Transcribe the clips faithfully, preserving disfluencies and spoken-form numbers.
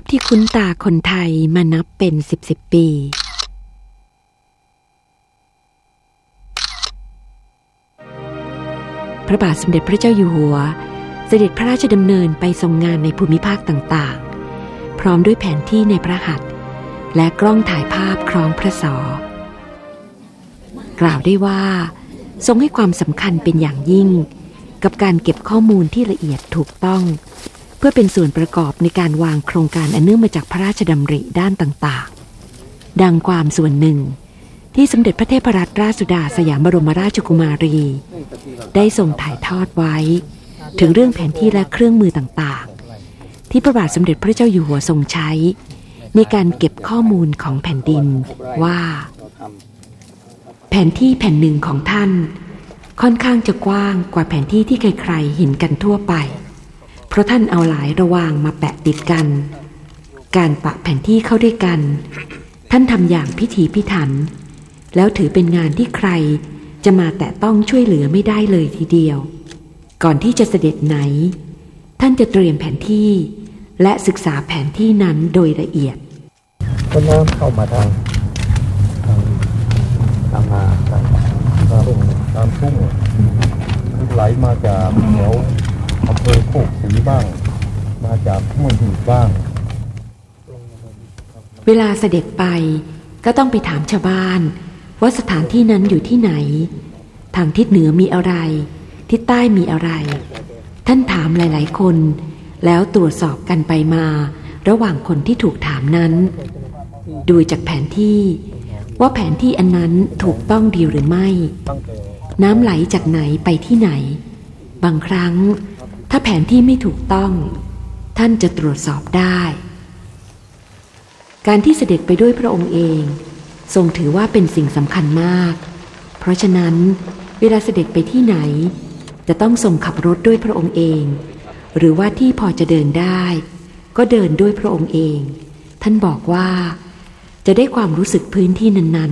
ที่คุ้นตาคนไทยมานับเป็นสิบสิบปีพระบาทสมเด็จพระเจ้าอยู่หัวเสด็จพระราชดำเนินไปทรงงานในภูมิภาคต่างๆพร้อมด้วยแผนที่ในพระหัตถ์และกล้องถ่ายภาพคล้องพระศอกล่าวได้ว่าทรงให้ความสำคัญเป็นอย่างยิ่งกับการเก็บข้อมูลที่ละเอียดถูกต้องเพื่อเป็นส่วนประกอบในการวางโครงการอันเนื่องมาจากพระราชดำริด้านต่างๆดังความส่วนหนึ่งที่สมเด็จพระเทพรัตนราชสุดาสยามบรมราชกุมารีได้ทรงถ่ายทอดไว้ถึงเรื่องแผนที่และเครื่องมือต่างๆที่พระบาทสมเด็จพระเจ้าอยู่หัวทรงใช้ในการเก็บข้อมูลของแผ่นดินว่าแผนที่แผ่นหนึ่งของท่านค่อนข้างจะกว้างกว่าแผนที่ที่ใครๆเห็นกันทั่วไปเพราะท่านเอาหลายระวางมาแปะติดกันการปะแผนที่เข้าด้วยกันท่านทำอย่างพิถีพิถันแล้วถือเป็นงานที่ใครจะมาแตะต้องช่วยเหลือไม่ได้เลยทีเดียวก่อนที่จะเสด็จไหนท่านจะเตรียมแผนที่และศึกษาแผนที่นั้นโดยละเอียดก็น้ำเข้ามาทางทางทางนาทางทุ่งทางทุ่งไหลมาจากแถวอำเภอโคกศรีบ้างมาจากห้วยหีบบ้างเวลาเสด็จไปก็ต้องไปถามชาวบ้านว่าสถานที่นั้นอยู่ที่ไหนทางทิศเหนือมีอะไรทิศใต้มีอะไรท่านถามหลายๆคนแล้วตรวจสอบกันไปมาระหว่างคนที่ถูกถามนั้นดูจากแผนที่ว่าแผนที่อันนั้นถูกต้องดีหรือไม่น้ำไหลจากไหนไปที่ไหนบางครั้งถ้าแผนที่ไม่ถูกต้องท่านจะตรวจสอบได้การที่เสด็จไปด้วยพระองค์เองทรงถือว่าเป็นสิ่งสำคัญมากเพราะฉะนั้นเวลาเสด็จไปที่ไหนจะต้องทรงขับรถด้วยพระองค์เองหรือว่าที่พอจะเดินได้ก็เดินด้วยพระองค์เองท่านบอกว่าจะได้ความรู้สึกพื้นที่นั้น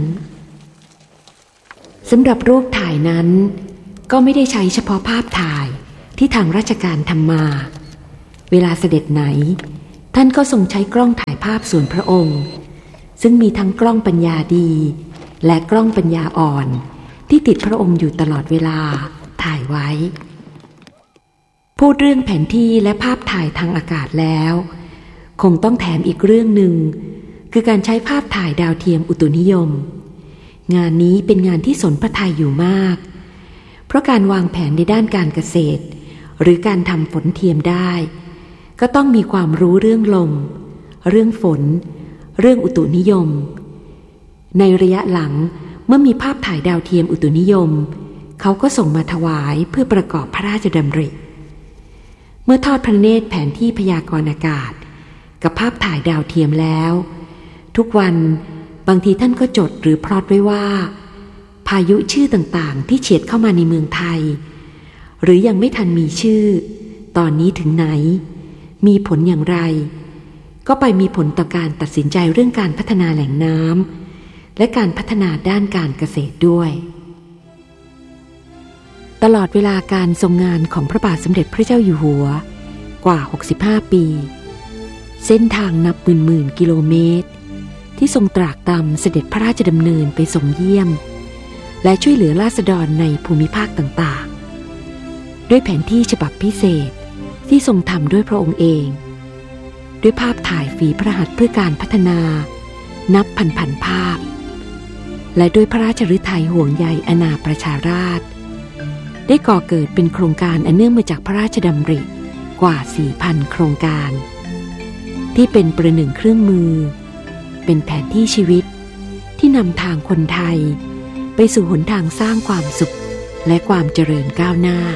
ๆสำหรับรูปถ่ายนั้นก็ไม่ได้ใช้เฉพาะภาพถ่ายที่ทางราชการทำมาเวลาเสด็จไหนท่านก็ทรงใช้กล้องถ่ายภาพส่วนพระองค์ซึ่งมีทั้งกล้องปัญญาดีและกล้องปัญญาอ่อนที่ติดพระองค์อยู่ตลอดเวลาถ่ายไว้พูดเรื่องแผนที่และภาพถ่ายทางอากาศแล้วคงต้องแถมอีกเรื่องหนึ่งคือการใช้ภาพถ่ายดาวเทียมอุตุนิยมงานนี้เป็นงานที่สนพระทัยอยู่มากเพราะการวางแผนในด้านการเกษตรหรือการทำฝนเทียมได้ก็ต้องมีความรู้เรื่องลมเรื่องฝนเรื่องอุตุนิยมในระยะหลังเมื่อมีภาพถ่ายดาวเทียมอุตุนิยมเขาก็ส่งมาถวายเพื่อประกอบพระราชดำริเมื่อทอดพระเนตรแผนที่พยากรณ์อากาศกับภาพถ่ายดาวเทียมแล้วทุกวันบางทีท่านก็จดหรือพลอตไว้ว่าพายุชื่อต่างๆที่เฉียดเข้ามาในเมืองไทยหรือยังไม่ทันมีชื่อตอนนี้ถึงไหนมีผลอย่างไรก็ไปมีผลต่อการตัดสินใจเรื่องการพัฒนาแหล่งน้ำและการพัฒนาด้านการเกษตรด้วยตลอดเวลาการทรงงานของพระบาทสมเด็จพระเจ้าอยู่หัวกว่าหกสิบห้าปีเส้นทางนับหมื่นๆกิโลเมตรที่ทรงตรากตรำเสด็จพระราชดำเนินไปทรงเยี่ยมและช่วยเหลือราษฎรในภูมิภาคต่างๆด้วยแผนที่ฉบับพิเศษที่ทรงทำด้วยพระองค์เองด้วยภาพถ่ายฝีพระหัตถ์เพื่อการพัฒนานับพันๆภาพและด้วยพระราชฤทัยห่วงใยอาณาประชาราษฎร์ได้ก่อเกิดเป็นโครงการอันเนื่องมาจากพระราชดำริกว่า สี่พัน โครงการที่เป็นประหนึ่งเครื่องมือเป็นแผนที่ชีวิตที่นำทางคนไทยไปสู่หนทางสร้างความสุขและความเจริญก้าวหน้า